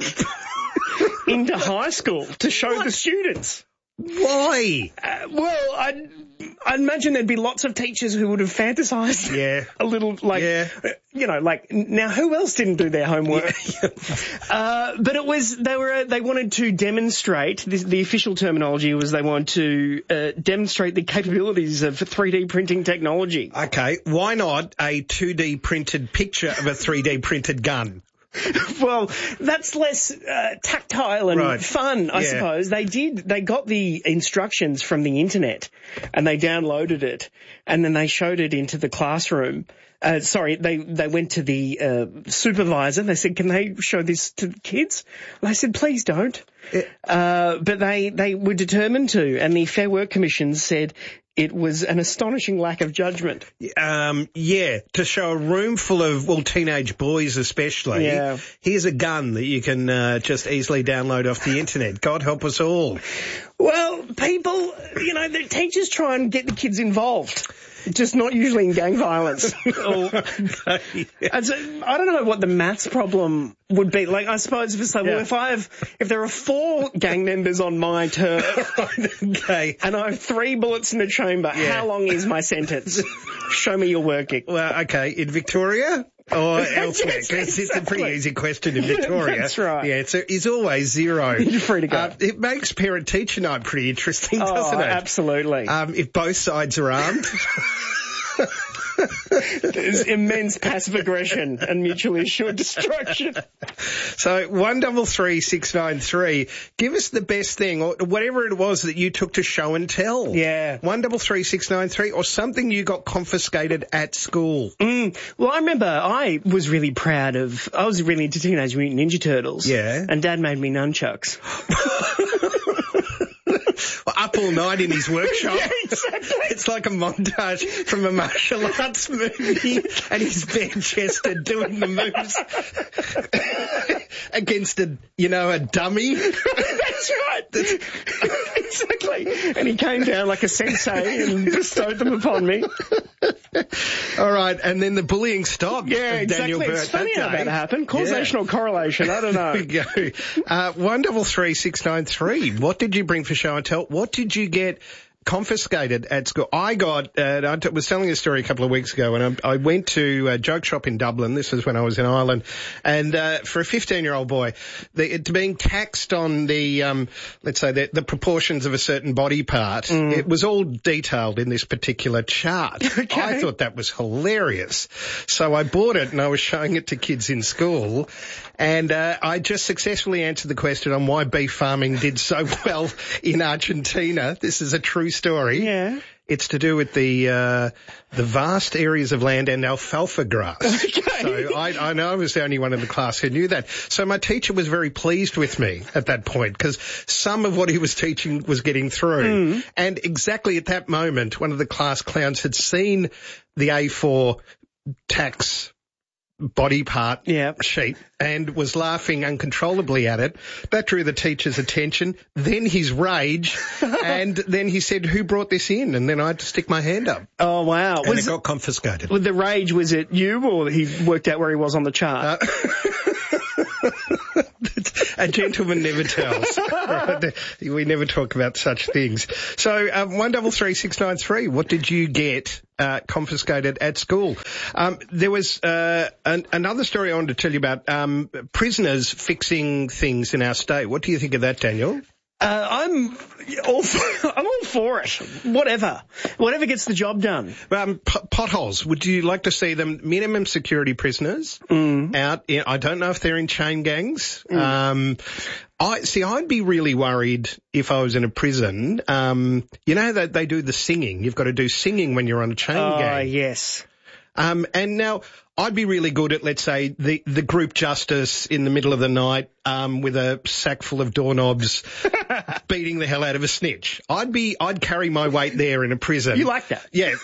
into high school to show the students. Why? Uh, well, I I imagine there'd be lots of teachers who would have fantasized yeah. a little, like, yeah. you know, like, now who else didn't do their homework? Yeah. uh, but it was, they were, uh, they wanted to demonstrate, this, the official terminology was they wanted to uh, demonstrate the capabilities of three D printing technology. Okay, why not a two D printed picture of a three D printed gun? Well, that's less uh, tactile and right. fun, I yeah. suppose. They did, they got the instructions from the internet and they downloaded it and then they showed it into the classroom. Uh, sorry, they, they went to the uh, supervisor. They said, can they show this to the kids? And I said, please don't. Yeah. Uh, but they, they were determined to, and the Fair Work Commission said it was an astonishing lack of judgment. Um, yeah, to show a room full of, well, teenage boys especially. Yeah. Here's a gun that you can uh, just easily download off the internet. God help us all. Well, people, you know, the teachers try and get the kids involved. Just not usually in gang violence. or, okay. I don't know what the maths problem would be. Like, I suppose if it's like, yeah. well, if I have, if there are four gang members on my turf, okay. and I have three bullets in the chamber, yeah. how long is my sentence? Show me your working. Well, okay, in Victoria? Or elsewhere? Yes, Because exactly. it's a pretty easy question in Victoria. That's right. Yeah, it's, a, it's always zero. You're free to go. Uh, it makes parent-teacher night pretty interesting, oh, doesn't it? Absolutely. Um, if both sides are armed. There's immense passive aggression and mutually assured destruction. So one double three six nine three. Give us the best thing, or whatever it was that you took to show and tell. Yeah. One double three six nine three, or something you got confiscated at school. Mm. Well, I remember I was really proud of. I was really into Teenage Mutant Ninja Turtles. Yeah. And Dad made me nunchucks. Well, up all night in his workshop. Yeah, exactly. It's like a montage from a martial arts movie, and he's bare-chested doing the moves against a, you know, a dummy. That's right. That's... exactly. And he came down like a sensei and bestowed them upon me. All right, and then the bullying stopped. Yeah, exactly. Daniel Burt, it's funny that how day. that happened. Causation yeah. or correlation, I don't know. There we go. Uh, one double three six nine three. What did you bring for show and tell? What did you get confiscated at school. I got, uh, I t- was telling a story a couple of weeks ago, and I, I went to a joke shop in Dublin. This was when I was in Ireland. And uh, for a fifteen-year-old boy, the, it being taxed on the, um, let's say, the, the proportions of a certain body part, mm. it was all detailed in this particular chart. Okay. I thought that was hilarious. So I bought it, and I was showing it to kids in school. And uh, I just successfully answered the question on why beef farming did so well in Argentina. This is a true story. Yeah. It's to do with the uh, the vast areas of land and alfalfa grass. Okay. So I, I know I was the only one in the class who knew that. So my teacher was very pleased with me at that point because some of what he was teaching was getting through. Mm. And exactly at that moment, one of the class clowns had seen the A four tax body part yep. sheet and was laughing uncontrollably at it. That drew the teacher's attention, then his rage, and then he said, who brought this in? And then I had to stick my hand up. Oh, wow. And was it got confiscated. With the rage, was it you or he worked out where he was on the chart? Uh, a gentleman never tells. Right? We never talk about such things. So, um, one double three six nine three. What did you get uh, confiscated at school? Um, there was uh, an, another story I wanted to tell you about. Um, prisoners fixing things in our state. What do you think of that, Daniel? Uh, I'm all for, I'm all for it. Whatever. Whatever gets the job done. Um, p- potholes. Would you like to see them minimum security prisoners mm. out? In, I don't know if they're in chain gangs. Mm. Um, I see. I'd be really worried if I was in a prison. Um, you know that they do the singing. You've got to do singing when you're on a chain oh, gang. Oh yes. Um, and now I'd be really good at, let's say, the, the group justice in the middle of the night, um, with a sack full of doorknobs, beating the hell out of a snitch. I'd be, I'd carry my weight there in a prison. You like that? Yeah.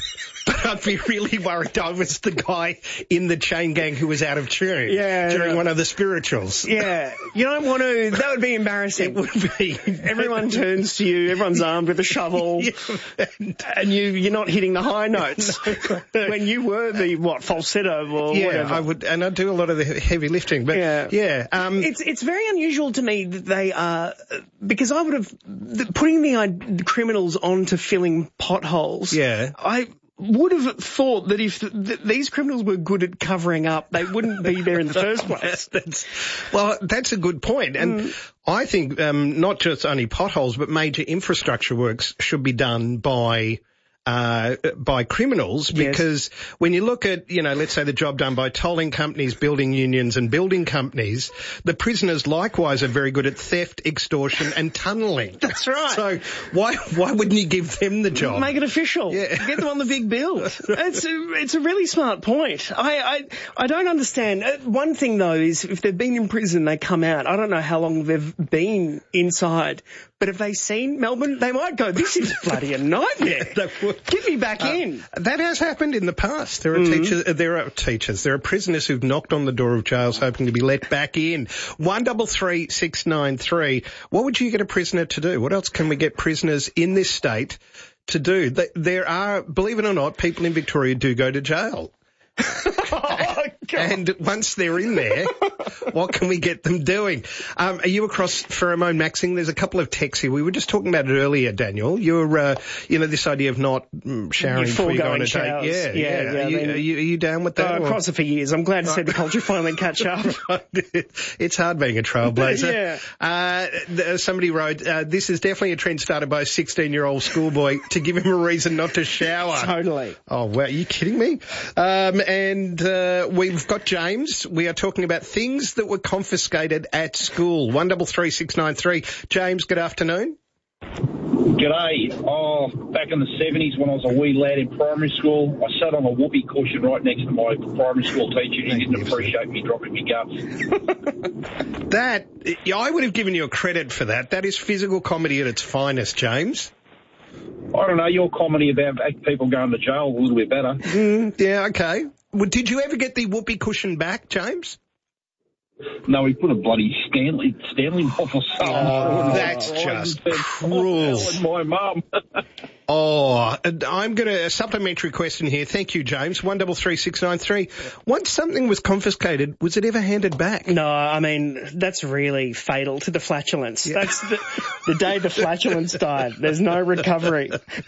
But I'd be really worried I was the guy in the chain gang who was out of tune yeah, during yeah. one of the spirituals. Yeah. You don't want to, that would be embarrassing. It would be. Everyone turns to you, everyone's armed with a shovel, yeah, and, and you, you're not hitting the high notes. No. When you were the, what, falsetto or yeah, whatever. I would, and I do a lot of the heavy lifting, but yeah. yeah um, it's, it's very unusual to me that they are, because I would have, putting the, uh, the criminals on to filling potholes. Yeah. I, would have thought that if th- th- these criminals were good at covering up, they wouldn't be there in the first place. that's, well, that's a good point. And mm. I think um, not just only potholes, but major infrastructure works should be done by uh by criminals, because yes. when you look at, you know, let's say the job done by tolling companies, building unions and building companies, the prisoners likewise are very good at theft, extortion and tunnelling. That's right. So why why wouldn't you give them the job? Make it official. Yeah. Get them on the big bill. It's a, it's a really smart point. I, I, I don't understand. One thing though is if they've been in prison, they come out. I don't know how long they've been inside, but have they seen Melbourne? They might go, this is bloody a nightmare. Get me back uh, in. That has happened in the past. There are mm-hmm. teachers, uh, there are teachers, there are prisoners who've knocked on the door of jails hoping to be let back in. One double three six nine three. What would you get a prisoner to do? What else can we get prisoners in this state to do? There are, believe it or not, people in Victoria do go to jail. Oh, and once they're in there, what can we get them doing? Um, are you across pheromone maxing? There's a couple of texts here. We were just talking about it earlier, Daniel. You're, uh, you know, this idea of not showering before you go on a date. Yeah, yeah. yeah, yeah are, you, I mean, are, you, are you down with that? Uh, across it for years. I'm glad to see the culture finally catch up. It's hard being a trailblazer. yeah. Uh, somebody wrote, uh, this is definitely a trend started by a sixteen-year-old schoolboy to give him a reason not to shower. Totally. Oh, wow. Are you kidding me? Um, and uh, we've got James. We are talking about things that were confiscated at school. One double three six nine three. James, good afternoon. G'day. Oh, back in the seventies when I was a wee lad in primary school, I sat on a whoopee cushion right next to my primary school teacher. He didn't appreciate me dropping me guts. That, yeah, I would have given you a credit for that. That is physical comedy at its finest, James. I don't know, your comedy about people going to jail a little bit better. Mm, yeah, okay. Well, did you ever get the whoopee cushion back, James? No, he put a bloody Stanley Stanley bottle. Oh, that's just cruel. My mum. Oh, I'm going to, a supplementary question here. Thank you, James. one double three six nine three. Once something was confiscated, was it ever handed back? No, I mean, that's really fatal to the flatulence. Yeah. That's the, the day the flatulence died. There's no recovery.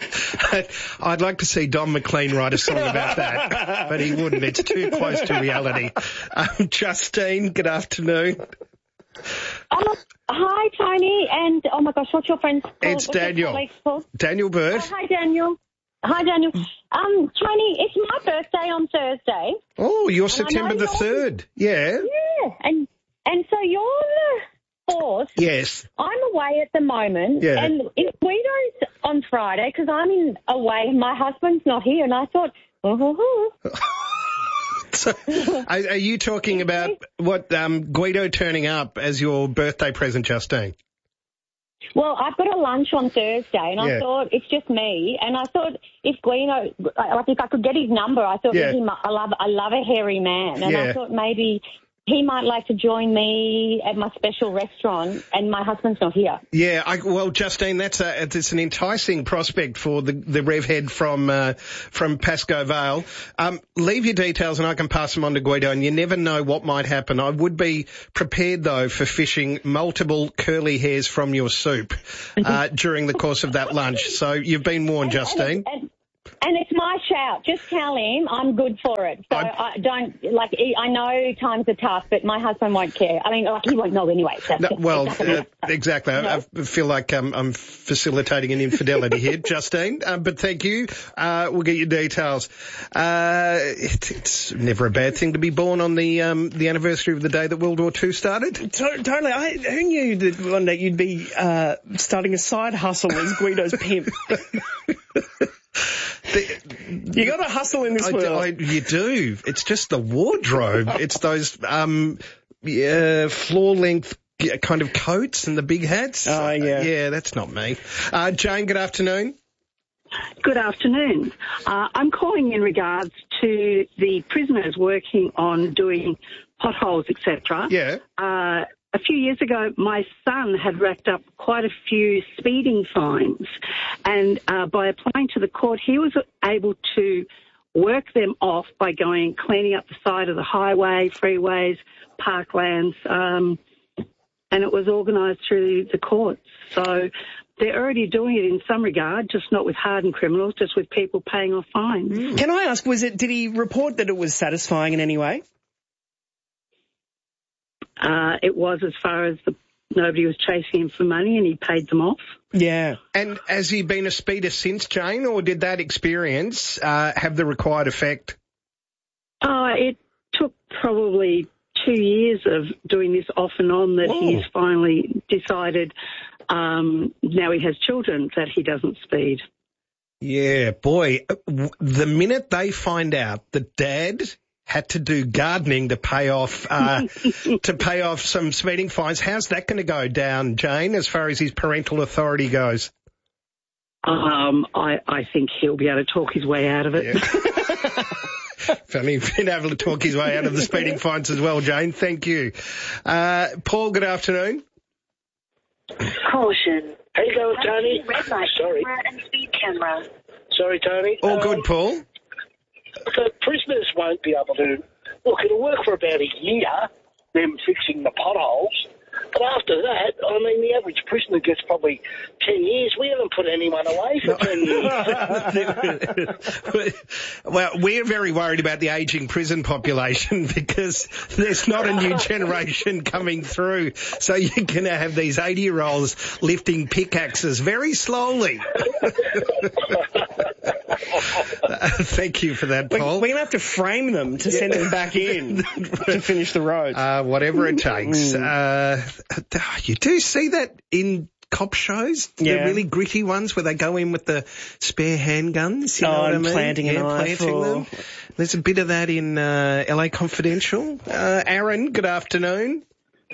I'd like to see Don McLean write a song about that, but he wouldn't. It's too close to reality. Um, Justine, good afternoon. Oh, hi, Tony, and oh my gosh, what's your friend's called? It's what's Daniel. Daniel Bird. Oh, hi, Daniel. Hi, Daniel. Um, Tony, it's my birthday on Thursday. Oh, you're September the third. Yeah. Yeah, and and so you're the fourth. Yes. I'm away at the moment. Yeah. And if Guido's on Friday, because I'm in away, my husband's not here, and I thought, oh, So, are, are you talking about what um, Guido turning up as your birthday present, Justine? Well, I've got a lunch on Thursday, and Yeah. I thought it's just me. And I thought if Guido, like if I could get his number, I thought Yeah. he might, I love I love a hairy man, and Yeah. I thought maybe he might like to join me at my special restaurant, and my husband's not here. Yeah, I, well, Justine, that's a, it's an enticing prospect for the, the rev head from, uh, from Pascoe Vale. Um, leave your details and I can pass them on to Guido, and you never know what might happen. I would be prepared though for fishing multiple curly hairs from your soup, uh, during the course of that lunch. So you've been warned, Justine. And, and, and it's my shout. Just tell him I'm good for it. So I, I don't, like, I know times are tough, but my husband won't care. I mean, like, he won't know anyway. So No, well, it doesn't uh, matter. exactly. No. I, I feel like um, I'm facilitating an infidelity here, Justine. Um, but thank you. Uh, we'll get your details. Uh, it, it's never a bad thing to be born on the um, the anniversary of the day that World War Two started. To- Totally. I, who knew that one day you'd be uh, starting a side hustle as Guido's pimp? You got to hustle in this I, world. I, you do. It's just the wardrobe. It's those um, yeah, floor-length kind of coats and the big hats. Oh, yeah. Yeah, that's not me. Uh, Jane, good afternoon. Good afternoon. Uh, I'm calling in regards to the prisoners working on doing potholes, et cetera. Yeah. Uh, a few years ago, my son had racked up quite a few speeding fines, and uh, by applying to the court, he was able to work them off by going cleaning up the side of the highway, freeways, parklands, um, and it was organised through the courts. So they're already doing it in some regard, just not with hardened criminals, just with people paying off fines. Can I ask, was it? Did he report that it was satisfying in any way? Uh, it was, as far as the nobody was chasing him for money, and he paid them off. Yeah. And has he been a speeder since, Jane, or did that experience uh, have the required effect? Uh, it took probably two years of doing this off and on that Whoa. he's finally decided, um, now he has children, that he doesn't speed. Yeah, boy, the minute they find out that Dad had to do gardening to pay off uh, to pay off some speeding fines, how's that going to go down, Jane, as far as his parental authority goes? Um, I, I think he'll be able to talk his way out of it. Yeah. If only he'd been able to talk his way out of the speeding fines as well, Jane. Thank you. Uh, Paul, good afternoon. Caution. How you going, Tony? Red light Sorry. camera and speed camera. Sorry, Tony. All Um, good, Paul. The prisoners won't be able to... Look, it'll work for about a year, them fixing the potholes. But after that, I mean, the average prisoner gets probably ten years. We haven't put anyone away for ten years. Well, we're very worried about the ageing prison population because there's not a new generation coming through. So you're going to have these eighty-year-olds lifting pickaxes very slowly. Uh, thank you for that, Paul. We're going to have to frame them to send them back in to finish the road. Uh, whatever it takes. Uh, you do see that in cop shows, Yeah. the really gritty ones where they go in with the spare handguns, you know Oh, what I and mean? planting a yeah, knife planting or- them. There's a bit of that in uh, L A Confidential. Uh, Aaron, good afternoon.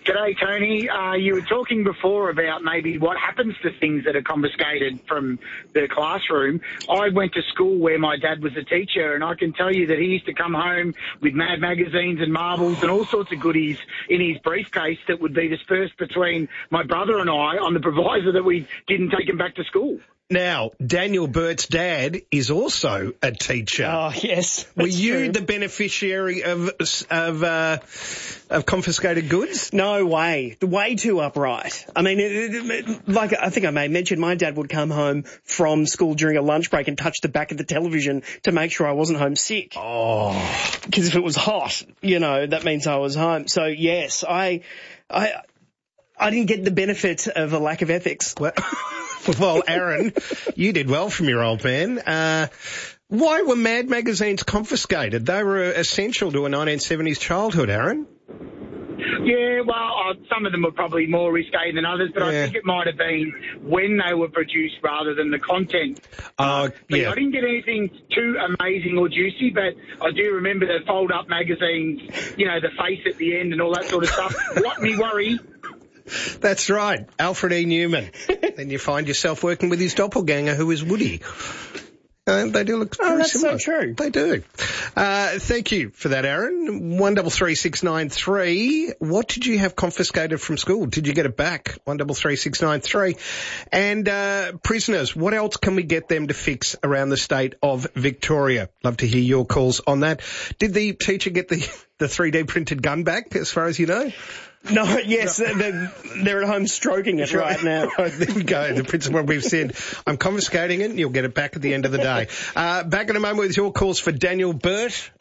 G'day, Tony. Uh, you were talking before about maybe what happens to things that are confiscated from the classroom. I went to school where my dad was a teacher, and I can tell you that he used to come home with Mad magazines and marbles and all sorts of goodies in his briefcase that would be dispersed between my brother and I on the proviso that we didn't take him back to school. Now, Daniel Burt's dad is also a teacher. Oh, yes. Were you true. the beneficiary of of uh, of confiscated goods? No way. Way too upright. I mean, it, it, it, like I think I may mention, my dad would come home from school during a lunch break and touch the back of the television to make sure I wasn't home sick. Oh. Because if it was hot, you know, that means I was home. So, yes, I... I I didn't get the benefit of a lack of ethics. Well, well, Aaron, you did well from your old man. Uh, why were Mad magazines confiscated? They were essential to a nineteen seventies childhood, Aaron. Yeah, well, uh, some of them were probably more risque than others, but yeah. I think it might have been when they were produced rather than the content. Uh, yeah. I didn't get anything too amazing or juicy, but I do remember the fold-up magazines, you know, the face at the end and all that sort of stuff. What me worry... That's right, Alfred E. Newman. Then you find yourself working with his doppelganger, who is Woody. Uh, they do look oh, very that's similar. so true. They do. Uh, thank you for that, Aaron. One double three six nine three. What did you have confiscated from school? Did you get it back? One double three six nine three. And uh, prisoners, what else can we get them to fix around the state of Victoria? Love to hear your calls on that. Did the teacher get the the three D printed gun back, as far as you know? No, yes, no. They're, they're at home stroking it right now. There we go. The principal, we've said, I'm confiscating it and you'll get it back at the end of the day. Uh, back in a moment with your calls for Daniel Burt.